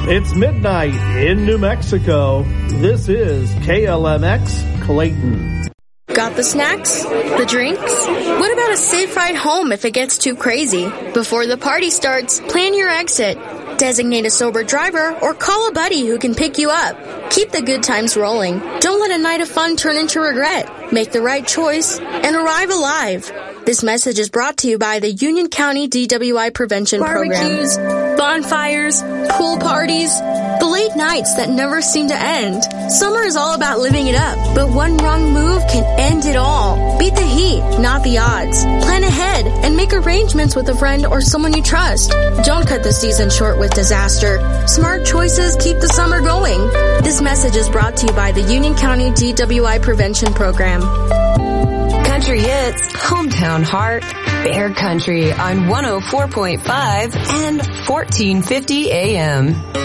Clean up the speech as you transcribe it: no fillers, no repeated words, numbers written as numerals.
It's midnight in New Mexico. This is KLMX Clayton. Got the snacks? The drinks? What about a safe ride home if it gets too crazy? Before the party starts, plan your exit. Designate a sober driver or call a buddy who can pick you up. Keep the good times rolling. Don't let a night of fun turn into regret. Make the right choice and arrive alive. This message is brought to you by the Union County DWI Prevention Program. Barbecues, bonfires, pool parties, the late nights that never seem to end. Summer is all about living it up, but one wrong move can end it all. Beat the heat, not the odds. Plan ahead and make arrangements with a friend or someone you trust. Don't cut the season short with disaster. Smart choices keep the summer going. This message is brought to you by the Union County DWI Prevention Program. Country Hits, Hometown Heart, Bear Country on 104.5 and 1450 AM.